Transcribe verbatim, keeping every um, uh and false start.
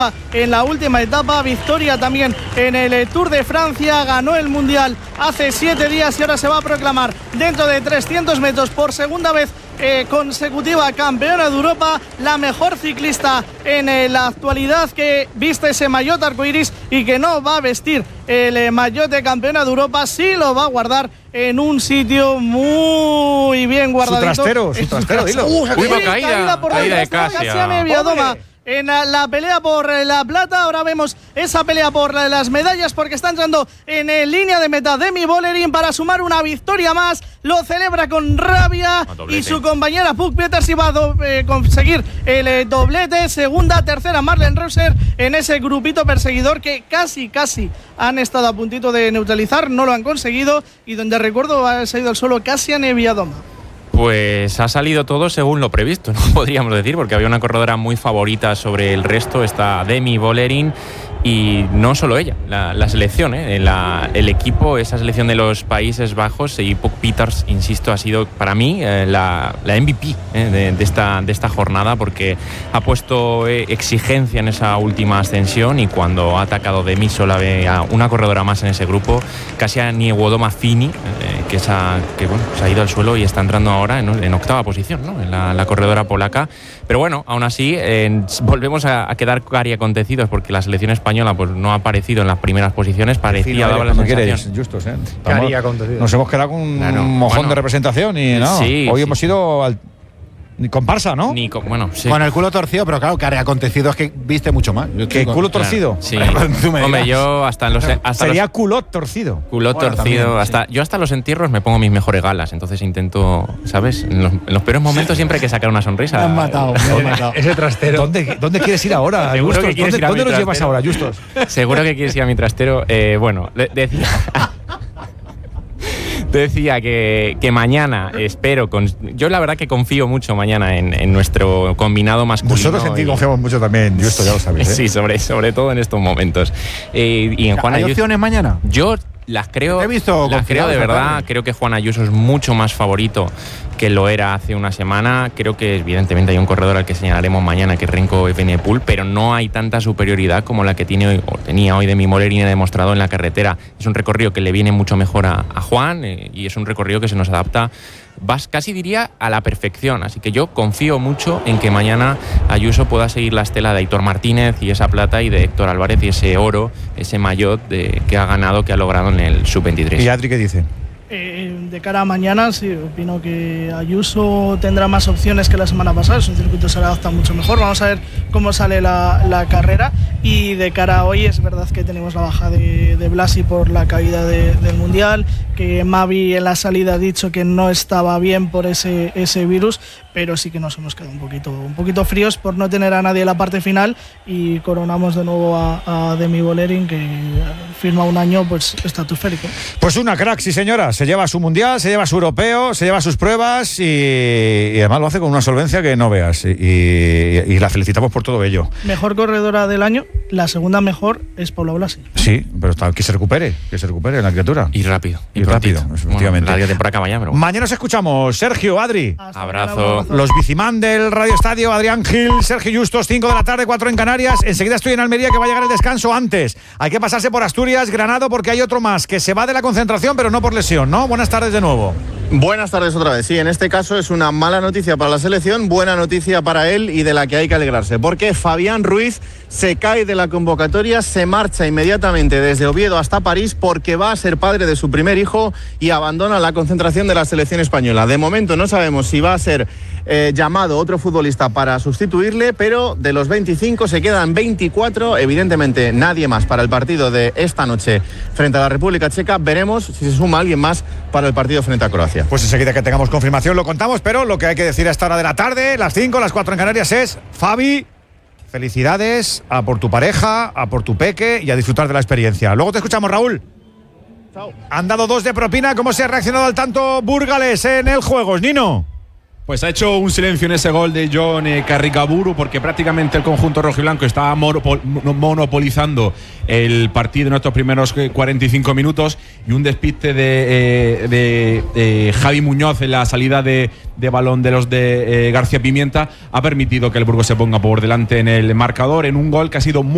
En la última etapa, victoria también en el Tour de Francia, ganó el Mundial hace siete días y ahora se va a proclamar dentro de trescientos metros por segunda vez eh, consecutiva campeona de Europa, la mejor ciclista en eh, la actualidad que viste ese maillot arcoiris y que no va a vestir el eh, maillot de campeona de Europa, sí lo va a guardar en un sitio muy bien guardadito. Su trastero, su trastero, dilo. Uh, Uy, caída, caída, por caída de Casia. Casia. Neviadoma. En la pelea por la plata, ahora vemos esa pelea por las medallas porque está entrando en línea de meta Demi Vollering para sumar una victoria más, lo celebra con rabia y su compañera Puck Peters iba a do, eh, conseguir el eh, doblete, segunda, tercera Marlen Reusser en ese grupito perseguidor que casi, casi han estado a puntito de neutralizar, no lo han conseguido y donde recuerdo ha salido al suelo Casia Neviadoma. Pues ha salido todo según lo previsto, ¿no? Podríamos decir, porque había una corredora muy favorita sobre el resto, está Demi Vollering, y no solo ella, la, la selección, ¿eh? la, el equipo, esa selección de los Países Bajos, y Puck Peters, insisto, ha sido para mí eh, la, la M V P ¿eh? de, de, esta, de esta jornada, porque ha puesto eh, exigencia en esa última ascensión y cuando ha atacado Demi sola ve a una corredora más en ese grupo, Kasia Niewiadoma Fini, eh, que, esa, que bueno, se ha ido al suelo y está entrando ahora en, en octava posición, ¿no? en la, la corredora polaca. Pero bueno, aún así eh, volvemos a, a quedar cari acontecidos porque la selección española pues no ha aparecido en las primeras posiciones, parecía, daba la sensación. Justos, ¿eh? Cari acontecido. Nos hemos quedado con un claro, mojón bueno, de representación y no, sí, hoy sí. hemos ido al Ni comparsa, ¿no? Ni con, bueno, sí. Con el culo torcido, pero claro, que ha acontecido es que viste mucho más. Yo ¿Qué con- culo torcido? Sí. Tú me Hombre, dirás. yo hasta en los hasta Sería los, culot torcido. culot Bueno, torcido, también, hasta yo hasta los entierros me pongo mis mejores galas, entonces intento, ¿sabes? En los, en los peores momentos siempre hay que sacar una sonrisa. Me han matado, me han matado. Ese trastero. ¿Dónde, ¿Dónde quieres ir ahora, Seguro Justos? que quieres ¿Dónde, ir a ¿dónde mi nos llevas trastero. ahora, Justos? Seguro que quieres ir a mi trastero. Eh, bueno, de- decía. Decía que, que mañana espero. Con, yo la verdad que confío mucho mañana en, en nuestro combinado masculino. Nosotros en ti y- confiamos mucho también, Justo, ya lo sabes. ¿eh? Sí, sobre, sobre todo en estos momentos. Eh, y en Juan ¿Hay Ayuso, opciones mañana? yo las creo, Te he visto las creo confiado de esta verdad. tarde. Creo que Juan Ayuso es mucho más favorito que lo era hace una semana. Creo que evidentemente hay un corredor al que señalaremos mañana, que es Renko Evenepoel, pero no hay tanta superioridad como la que tiene hoy, o tenía hoy Demi Vollering demostrado en la carretera. Es un recorrido que le viene mucho mejor a, a Juan eh, y es un recorrido que se nos adapta, vas, casi diría, a la perfección. Así que yo confío mucho en que mañana Ayuso pueda seguir la estela de Aitor Martínez y esa plata, y de Héctor Álvarez y ese oro, ese maillot de, que ha ganado, que ha logrado en el sub veintitrés. ¿Y Adri qué dice? Eh, de cara a mañana, sí, opino que Ayuso tendrá más opciones que la semana pasada. Es un circuito que se le adapta mucho mejor. Vamos a ver cómo sale la, la carrera. Y de cara a hoy, es verdad que tenemos la baja de, de Blasi por la caída de, del Mundial, que Mavi en la salida ha dicho que no estaba bien por ese, ese virus, pero sí que nos hemos quedado un poquito, un poquito fríos por no tener a nadie en la parte final, y coronamos de nuevo a, a Demi Vollering, que firma un año pues estratosférico. Pues una crack, sí señora. Se lleva su mundial, se lleva su europeo, se lleva sus pruebas y, y además lo hace con una solvencia que no veas. Y, y- y la felicitamos por todo ello. Mejor corredora del año, la segunda mejor es Paula Blasi. Sí, pero está, que se recupere, que se recupere la criatura. Y rápido. Y rápido, prontito. efectivamente. Bueno, la temporada acaba ya, pero bueno. Mañana os escuchamos. Sergio, Adri. Hasta Abrazo. mañana, un abrazo. Los bicimán del Radio Estadio, Adrián Gil, Sergio Justos, cinco de la tarde, cuatro en Canarias. Enseguida estoy en Almería, que va a llegar el descanso antes. Hay que pasarse por Asturias, Granado, porque hay otro más que se va de la concentración, pero no por lesión, ¿no? Buenas tardes de nuevo. Buenas tardes otra vez. Sí, en este caso es una mala noticia para la selección, buena noticia para él y de la que hay que alegrarse, porque Fabián Ruiz se cae de la convocatoria, se marcha inmediatamente desde Oviedo hasta París porque va a ser padre de su primer hijo y abandona la concentración de la selección española. De momento no sabemos si va a ser eh, llamado otro futbolista para sustituirle, pero de los veinticinco se quedan veinticuatro, evidentemente nadie más para el partido de esta noche frente a la República Checa. Veremos si se suma alguien más para el partido frente a Croacia. Pues enseguida que tengamos confirmación lo contamos, pero lo que hay que decir a esta hora de la tarde, las cinco, las cuatro en Canarias, es: Fabi, felicidades a por tu pareja, a por tu peque y a disfrutar de la experiencia. Luego te escuchamos, Raúl. Chao. Han dado dos de propina. ¿Cómo se ha reaccionado al tanto Burgales en el juego, Nino? Pues ha hecho un silencio en ese gol de John eh, Carricaburu, porque prácticamente el conjunto rojiblanco estaba monopol- monopolizando el partido en estos primeros eh, cuarenta y cinco minutos, y un despiste de, eh, de, de Javi Muñoz en la salida de, de balón de los de eh, García Pimienta ha permitido que el Burgos se ponga por delante en el marcador en un gol que ha sido muy